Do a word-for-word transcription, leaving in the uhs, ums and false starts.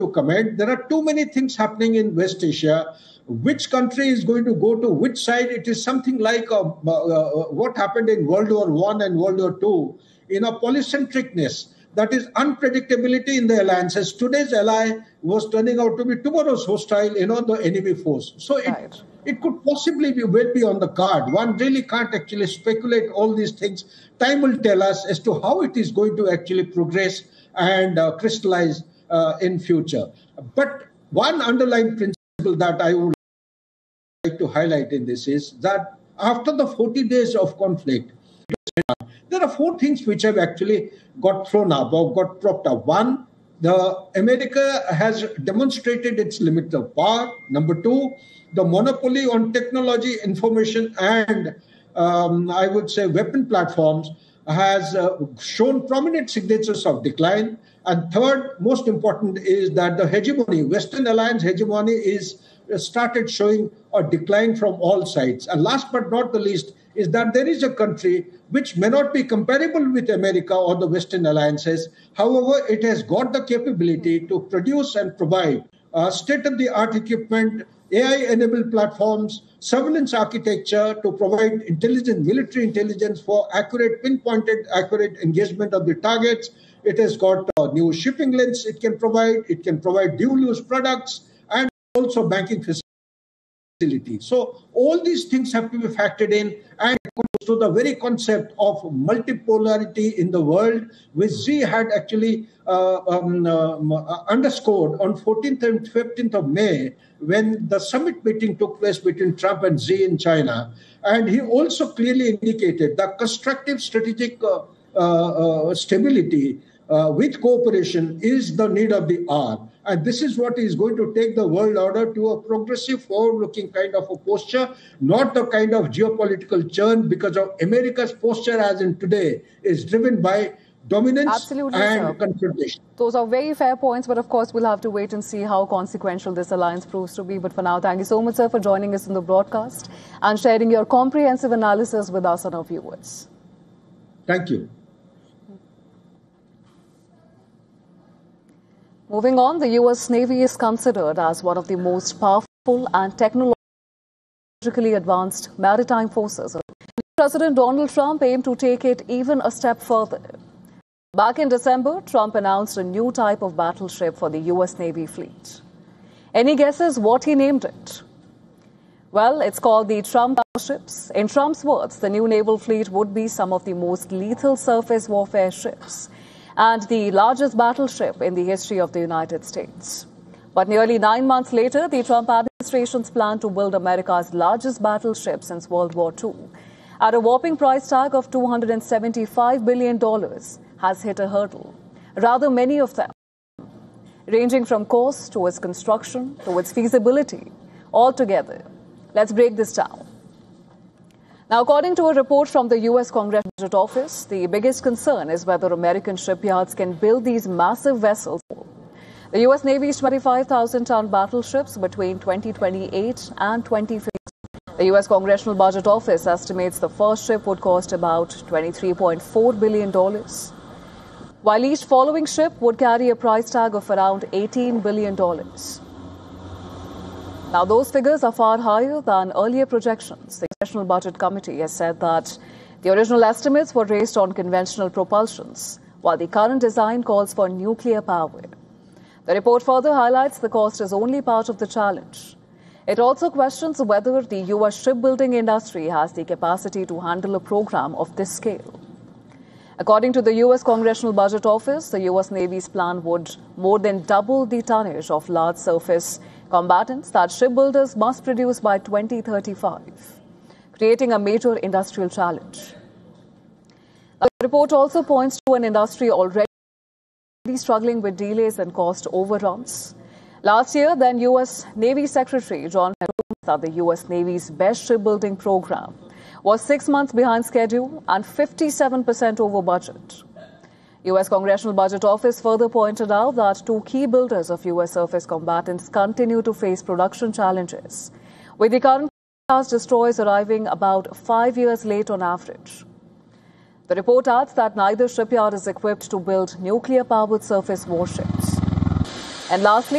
to comment. There are too many things happening in West Asia. Which country is going to go to which side? It is something like uh, uh, what happened in World War One and World War Two, in a polycentricness. That is unpredictability in the alliances. Today's ally was turning out to be tomorrow's hostile, you know, the enemy force. So it, right. it could possibly be well be on the card. One really can't actually speculate all these things. Time will tell us as to how it is going to actually progress and uh, crystallize uh, in future. But one underlying principle that I would like to highlight in this is that after the forty days of conflict, there are four things which have actually got thrown up or got propped up. One, the America has demonstrated its limit of power. Number two, the monopoly on technology, information, and um, I would say weapon platforms has uh, shown prominent signatures of decline. And third, most important, is that the hegemony, Western alliance hegemony, is uh, started showing a decline from all sides. And last but not the least, is that there is a country which may not be comparable with America or the Western alliances. However, it has got the capability to produce and provide uh, state-of-the-art equipment, A I-enabled platforms, surveillance architecture to provide intelligence, military intelligence for accurate, pinpointed, accurate engagement of the targets. It has got uh, new shipping lanes it can provide. It can provide dual-use products and also banking facilities. So all these things have to be factored in, and to the very concept of multipolarity in the world, which Xi had actually uh, um, uh, underscored on fourteenth and fifteenth of May when the summit meeting took place between Trump and Xi in China. And he also clearly indicated that constructive strategic uh, uh, stability uh, with cooperation is the need of the hour. And this is what is going to take the world order to a progressive, forward-looking kind of a posture, not a kind of geopolitical churn, because of America's posture as in today is driven by dominance Absolutely, and sir. confrontation. Those are very fair points, but of course we'll have to wait and see how consequential this alliance proves to be. But for now, thank you so much, sir, for joining us in the broadcast and sharing your comprehensive analysis with us and our viewers. Thank you. Moving on, the U S Navy is considered as one of the most powerful and technologically advanced maritime forces. President Donald Trump aimed to take it even a step further. Back in December, Trump announced a new type of battleship for the U S Navy fleet. Any guesses what he named it? Well, it's called the Trump battleships. In Trump's words, the new naval fleet would be some of the most lethal surface warfare ships and the largest battleship in the history of the United States. But nearly nine months later, the Trump administration's plan to build America's largest battleship since World War Two at a whopping price tag of two hundred seventy-five billion dollars has hit a hurdle. Rather, many of them, ranging from cost to its construction to its feasibility, altogether. Let's break this down. Now, according to a report from the U S Congress Budget Office, the biggest concern is whether American shipyards can build these massive vessels. The U S Navy's twenty-five thousand ton battleships between twenty twenty-eight and twenty fifty. The U S Congressional Budget Office estimates the first ship would cost about twenty-three point four billion dollars, while each following ship would carry a price tag of around eighteen billion dollars. Now, those figures are far higher than earlier projections. The Congressional Budget Committee has said that the original estimates were based on conventional propulsions, while the current design calls for nuclear power. The report further highlights the cost is only part of the challenge. It also questions whether the U S shipbuilding industry has the capacity to handle a program of this scale. According to the U S Congressional Budget Office, the U S Navy's plan would more than double the tonnage of large surface combatants that shipbuilders must produce by twenty thirty-five, creating a major industrial challenge. The report also points to an industry already struggling with delays and cost overruns. Last year, then U S Navy Secretary John Kerry that the U S Navy's best shipbuilding program was six months behind schedule and fifty-seven percent over budget. U S Congressional Budget Office further pointed out that two key builders of U S surface combatants continue to face production challenges, with the current class destroyers arriving about five years late on average. The report adds that neither shipyard is equipped to build nuclear-powered surface warships. And lastly,